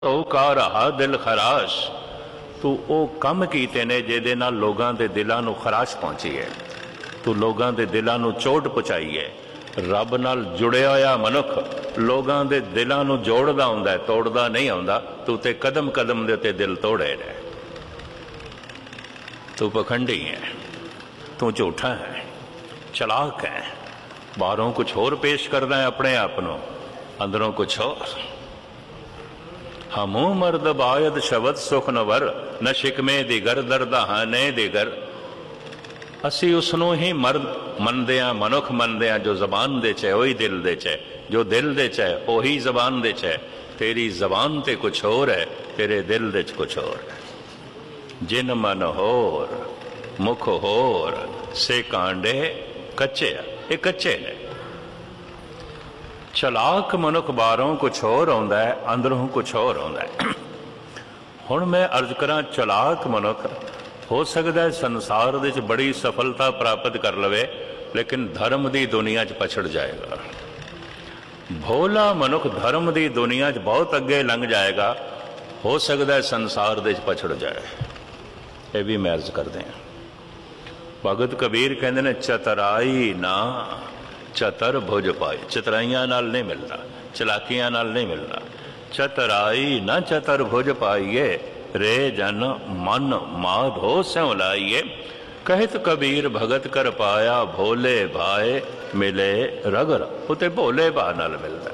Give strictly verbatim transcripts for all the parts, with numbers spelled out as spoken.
ਉਹ ਕਾ ਰਹਾ ਦਿਲ ਖਰਾਸ਼, ਤੂੰ ਉਹ ਕੰਮ ਕੀਤੇ ਨੇ ਜਿਹਦੇ ਨਾਲ ਲੋਕਾਂ ਦੇ ਦਿਲਾਂ ਨੂੰ ਖਰਾਸ਼ ਪਹੁੰਚੀ ਹੈ, ਤੂੰ ਲੋਕਾਂ ਦੇ ਦਿਲਾਂ ਨੂੰ ਚੋਟ ਪਹੁੰਚਾਈ ਹੈ। ਰੱਬ ਨਾਲ ਜੁੜਿਆ ਹੋਇਆ ਮਨੁੱਖ ਲੋਕਾਂ ਦੇ ਦਿਲਾਂ ਨੂੰ ਜੋੜਦਾ ਹੁੰਦਾ, ਤੋੜਦਾ ਨਹੀਂ ਆਉਂਦਾ। ਤੂੰ ਤੇ ਕਦਮ ਕਦਮ ਦੇ ਉੱਤੇ ਦਿਲ ਤੋੜੇ ਨੇ। ਤੂੰ ਪਖੰਡੀ ਹੈ, ਤੂੰ ਝੂਠਾ ਹੈ, ਚਲਾਕ ਹੈ। ਬਾਹਰੋਂ ਕੁਛ ਹੋਰ ਪੇਸ਼ ਕਰਦਾ ਹੈ ਆਪਣੇ ਆਪ ਨੂੰ, ਅੰਦਰੋਂ ਕੁਛ ਹੋਰ। ਹਮੂ ਮਰਦ ਬਾਇਦ ਸ਼ਬਦ ਸੁਖ ਨਵਰ, ਨ ਸ਼ਿਕਮੇ ਦਿਗਰ ਦਰਦਾ ਹਾਨੇ ਦਿਗਰ। ਅਸੀਂ ਉਸ ਨੂੰ ਹੀ ਮਰਦ ਮੰਨਦੇ ਹਾਂ, ਮਨੁੱਖ ਮੰਨਦੇ ਹਾਂ ਜੋ ਜ਼ਬਾਨ ਦੇ 'ਚ ਹੈ ਉਹੀ ਦਿਲ ਦੇ 'ਚ ਹੈ, ਜੋ ਦਿਲ ਦੇ 'ਚ ਹੈ ਉਹੀ ਜ਼ਬਾਨ ਦੇ 'ਚ ਹੈ। ਤੇਰੀ ਜ਼ਬਾਨ ਤੇ ਕੁਛ ਹੋਰ ਹੈ, ਤੇਰੇ ਦਿਲ ਦੇ 'ਚ ਕੁਛ ਹੋਰ ਹੈ। ਜਿਨ ਮਨ ਹੋਰ ਮੁਖ ਹੋਰ, ਸੇ ਕਾਂਡੇ ਕੱਚੇ ਆ, ਇਹ ਕੱਚੇ ਨੇ। ਚਲਾਕ ਮਨੁੱਖ ਬਾਹਰੋਂ ਕੁਛ ਹੋਰ ਆਉਂਦਾ ਹੈ, ਅੰਦਰੋਂ ਕੁਛ ਹੋਰ ਆਉਂਦਾ ਹੈ। ਹੁਣ ਮੈਂ ਅਰਜ਼ ਕਰਾਂ, ਚਲਾਕ ਮਨੁੱਖ ਹੋ ਸਕਦਾ ਹੈ ਸੰਸਾਰ ਦੇ ਵਿੱਚ ਬੜੀ ਸਫਲਤਾ ਪ੍ਰਾਪਤ ਕਰ ਲਵੇ, ਲੇਕਿਨ ਧਰਮ ਦੀ ਦੁਨੀਆ 'ਚ ਪਛੜ ਜਾਏਗਾ। ਭੋਲਾ ਮਨੁੱਖ ਧਰਮ ਦੀ ਦੁਨੀਆ 'ਚ ਬਹੁਤ ਅੱਗੇ ਲੰਘ ਜਾਏਗਾ, ਹੋ ਸਕਦਾ ਹੈ ਸੰਸਾਰ ਦੇ 'ਚ ਪਛੜ ਜਾਏ। ਇਹ ਵੀ ਮੈਂ ਅਰਜ਼ ਕਰਦੇ ਹਾਂ। ਭਗਤ ਕਬੀਰ ਕਹਿੰਦੇ ਨੇ, ਚਤਰਾਈ ਨਾ ਚਤਰ ਭੁਜ ਪਾਈ। ਚਤਰਾਈਆਂ ਨਾਲ ਨਹੀਂ ਮਿਲਦਾ, ਚਲਾਕੀਆਂ ਨਾਲ ਨਹੀਂ ਮਿਲਦਾ। ਚਤਰਾਈ ਨਾ ਚਤਰ ਭੁਜ ਪਾਈਏ, ਰੇ ਜਨ ਮਨ ਮਾਧੋ ਸਿਉ ਲਾਈਏ। ਕਹਿਤ ਕਬੀਰ ਭਗਤ ਕਰ ਪਾਇਆ, ਭੋਲੇ ਭਾਏ ਮਿਲੇ ਰਗਰ। ਉਤੇ ਭੋਲੇ ਭਾ ਨਾਲ ਮਿਲਦਾ।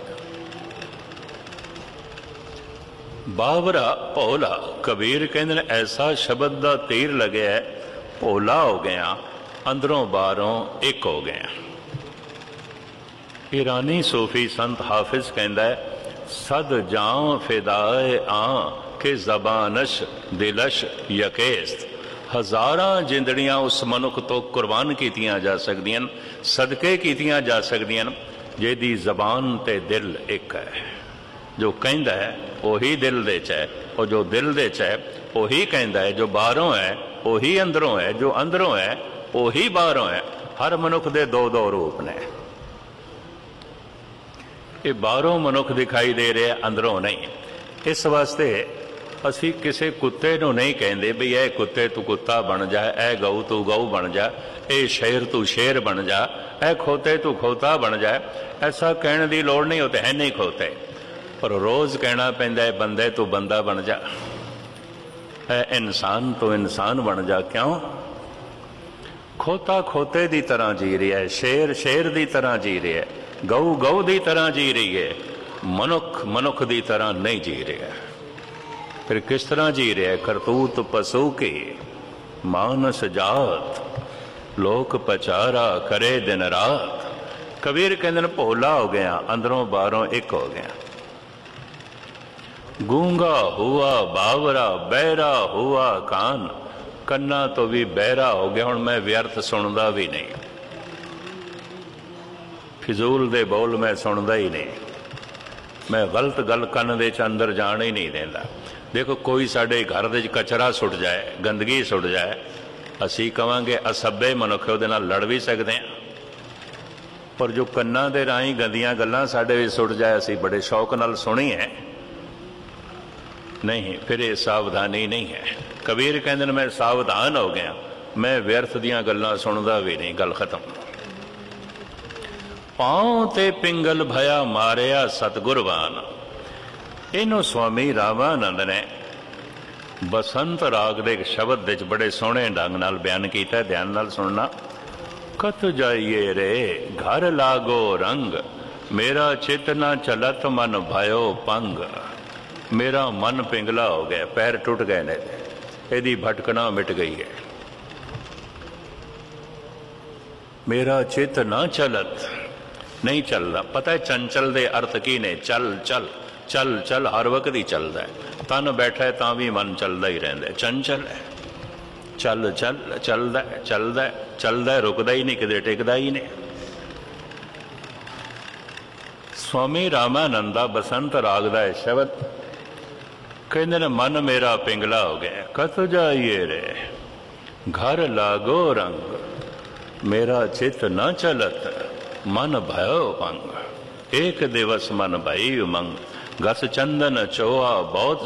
ਬਾਵਰਾ ਭੋਲਾ, ਕਬੀਰ ਕਹਿੰਦੇ ਨੇ ਐਸਾ ਸ਼ਬਦ ਦਾ ਤੀਰ ਲੱਗਿਆ, ਭੋਲਾ ਹੋ ਗਿਆ, ਅੰਦਰੋਂ ਬਾਹਰੋਂ ਇੱਕ ਹੋ ਗਿਆ। ਈਰਾਨੀ ਸੂਫੀ ਸੰਤ ਹਾਫਿਜ਼ ਕਹਿੰਦਾ ਹੈ, ਸਦ ਜਾਂ ਫਿਦਾਏ ਆਂ ਕਿ ਜ਼ਬਾਨਸ਼ ਦਿਲਸ਼ ਯਕੇਸਤ। ਹਜ਼ਾਰਾਂ ਜਿੰਦੜੀਆਂ ਉਸ ਮਨੁੱਖ ਤੋਂ ਕੁਰਬਾਨ ਕੀਤੀਆਂ ਜਾ ਸਕਦੀਆਂ, ਸਦਕੇ ਕੀਤੀਆਂ ਜਾ ਸਕਦੀਆਂ ਜਿਹਦੀ ਜ਼ਬਾਨ ਤੇ ਦਿਲ ਇੱਕ ਹੈ। ਜੋ ਕਹਿੰਦਾ ਹੈ ਉਹੀ ਦਿਲ ਦੇ 'ਚ ਹੈ, ਉਹ ਜੋ ਦਿਲ ਦੇ 'ਚ ਹੈ ਉਹੀ ਕਹਿੰਦਾ ਹੈ। ਜੋ ਬਾਹਰੋਂ ਹੈ ਉਹੀ ਅੰਦਰੋਂ ਹੈ, ਜੋ ਅੰਦਰੋਂ ਹੈ ਉਹੀ ਬਾਹਰੋਂ ਹੈ। ਹਰ ਮਨੁੱਖ ਦੇ ਦੋ ਦੋ ਰੂਪ ਨੇ। ਇਹ ਬਾਹਰੋਂ ਮਨੁੱਖ ਦਿਖਾਈ ਦੇ ਰਿਹਾ, ਅੰਦਰੋਂ ਨਹੀਂ। ਇਸ ਵਾਸਤੇ ਅਸੀਂ ਕਿਸੇ ਕੁੱਤੇ ਨੂੰ ਨਹੀਂ ਕਹਿੰਦੇ ਵੀ ਇਹ ਕੁੱਤੇ ਤੂੰ ਕੁੱਤਾ ਬਣ ਜਾ, ਇਹ ਗਊ ਤੂੰ ਗਊ ਬਣ ਜਾ, ਇਹ ਸ਼ੇਰ ਤੂੰ ਸ਼ੇਰ ਬਣ ਜਾ, ਇਹ ਖੋਤੇ ਤੂੰ ਖੋਤਾ ਬਣ ਜਾ। ਐਸਾ ਕਹਿਣ ਦੀ ਲੋੜ ਨਹੀਂ, ਉਹ ਤਾਂ ਹੈ ਨਹੀਂ ਖੋਤੇ। ਪਰ ਰੋਜ਼ ਕਹਿਣਾ ਪੈਂਦਾ ਹੈ, ਬੰਦੇ ਤੂੰ ਬੰਦਾ ਬਣ ਜਾ, ਇਹ ਇਨਸਾਨ ਤੂੰ ਇਨਸਾਨ ਬਣ ਜਾ। ਕਿਉਂ? ਖੋਤਾ ਖੋਤੇ ਦੀ ਤਰ੍ਹਾਂ ਜੀ ਰਿਹਾ ਹੈ, ਸ਼ੇਰ ਸ਼ੇਰ ਦੀ ਤਰ੍ਹਾਂ ਜੀ ਰਿਹਾ ਹੈ, ਗਊ ਗਊ ਦੀ ਤਰ੍ਹਾਂ ਜੀ ਰਹੀ ਹੈ, ਮਨੁੱਖ ਮਨੁੱਖ ਦੀ ਤਰ੍ਹਾਂ ਨਹੀਂ ਜੀ ਰਿਹਾ। ਫਿਰ ਕਿਸ ਤਰ੍ਹਾਂ ਜੀ ਰਿਹਾ? ਕਰਤੂਤ ਪਸ਼ੂ ਕੀ ਮਾਨਸ ਜਾਤ, ਲੋਕ ਪਚਾਰਾ ਕਰੇ ਦਿਨ ਰਾਤ। ਕਬੀਰ ਕਹਿੰਦੇ ਨੇ ਭੋਲਾ ਹੋ ਗਿਆ, ਅੰਦਰੋਂ ਬਾਹਰੋਂ ਇੱਕ ਹੋ ਗਿਆ। ਗੂੰਗਾ ਹੁਆ ਬਾਵਰਾ, ਬਹਿਰਾ ਹੁਆ ਕਾਨ। ਕੰਨਾਂ ਤੋਂ ਵੀ ਬਹਿਰਾ ਹੋ ਗਿਆ, ਹੁਣ ਮੈਂ ਵਿਅਰਥ ਸੁਣਦਾ ਵੀ ਨਹੀਂ, ਫਿਜ਼ੂਲ ਦੇ ਬੋਲ ਮੈਂ ਸੁਣਦਾ ਹੀ ਨਹੀਂ, ਮੈਂ ਗਲਤ ਗੱਲ ਕੰਨ ਦੇ 'ਚ ਅੰਦਰ ਜਾਣ ਹੀ ਨਹੀਂ ਦਿੰਦਾ। ਦੇਖੋ, ਕੋਈ ਸਾਡੇ ਘਰ ਦੇ 'ਚ ਕਚਰਾ ਸੁੱਟ ਜਾਏ, ਗੰਦਗੀ ਸੁੱਟ ਜਾਏ, ਅਸੀਂ ਕਹਾਂਗੇ ਅਸੱਭੇ ਮਨੁੱਖ, ਉਹਦੇ ਨਾਲ ਲੜ ਵੀ ਸਕਦੇ ਹਾਂ। ਪਰ ਜੋ ਕੰਨਾਂ ਦੇ ਰਾਹੀਂ ਗੰਦੀਆਂ ਗੱਲਾਂ ਸਾਡੇ ਵਿੱਚ ਸੁੱਟ ਜਾਏ, ਅਸੀਂ ਬੜੇ ਸ਼ੌਕ ਨਾਲ ਸੁਣੀਏ ਨਹੀਂ, ਫਿਰ ਇਹ ਸਾਵਧਾਨੀ ਨਹੀਂ ਹੈ। ਕਬੀਰ ਕਹਿੰਦੇ ਨੇ ਮੈਂ ਸਾਵਧਾਨ ਹੋ ਗਿਆ, ਮੈਂ ਵਿਅਰਥ ਦੀਆਂ ਗੱਲਾਂ ਸੁਣਦਾ ਵੀ ਨਹੀਂ। ਗੱਲ ਖਤਮ। ਪਾਉ ਤੇ ਪਿੰਗਲ ਭਇਆ ਮਾਰਿਆ ਸਤਿਗੁਰਵਾਨ। ਇਹਨੂੰ ਸਵਾਮੀ ਰਾਮਾਨੰਦ ਨੇ ਬਸੰਤ ਰਾਗ ਦੇ ਇੱਕ ਸ਼ਬਦ ਵਿੱਚ ਬੜੇ ਸੋਹਣੇ ਢੰਗ ਨਾਲ ਬਿਆਨ ਕੀਤਾ, ਧਿਆਨ ਨਾਲ ਸੁਣਨਾ। ਕਤ ਜਾਈਏ ਰੇ ਘਰ ਲਾਗੋ ਰੰਗ, ਮੇਰਾ ਚਿਤ ਨਾ ਚਲਤ ਮਨ ਭਇਓ ਪੰਗ। ਮੇਰਾ ਮਨ ਪਿੰਗਲਾ ਹੋ ਗਿਆ, ਪੈਰ ਟੁੱਟ ਗਏ ਨੇ, ਇਹਦੀ ਭਟਕਣਾ ਮਿਟ ਗਈ ਹੈ। ਮੇਰਾ ਚਿਤ ਨਾ ਚਲਤ, ਨਹੀਂ ਚੱਲਦਾ। ਪਤਾ ਹੈ ਚੰਚਲ ਦੇ ਅਰਥ ਕੀ ਨੇ? ਚੱਲ ਚੱਲ ਚੱਲ ਚੱਲ, ਹਰ ਵਕਤ ਹੀ ਚੱਲਦਾ ਹੈ। ਤਨ ਬੈਠਾ ਤਾਂ ਵੀ ਮਨ ਚੱਲਦਾ ਹੀ ਰਹਿੰਦਾ, ਚੰਚਲ ਹੈ। ਚੱਲ ਚੱਲ ਚੱਲਦਾ ਚੱਲਦਾ ਚੱਲਦਾ, ਰੁਕਦਾ ਹੀ ਨਹੀਂ, ਕਿਤੇ ਟਿਕਦਾ ਹੀ ਨਹੀਂ। ਸਵਾਮੀ ਰਾਮਾਨੰਦ ਦਾ ਬਸੰਤ ਰਾਗ ਦਾ ਇਹ ਸ਼ਬਦ ਕਹਿੰਦੇ ਨੇ, ਮਨ ਮੇਰਾ ਪਿੰਗਲਾ ਹੋ ਗਿਆ। ਕਤ ਜਾਈਏ ਰੇ ਘਰ ਲਾਗੋ ਰੰਗ, ਮੇਰਾ ਚਿਤ ਨਾ ਚਲਤ ਮਨ ਭਇਓ ਪੰਗ। एक दिवस मन भई उमंग, ਗਸ ਚੰਦਨ ਚੋਆ ਬਹੁਤ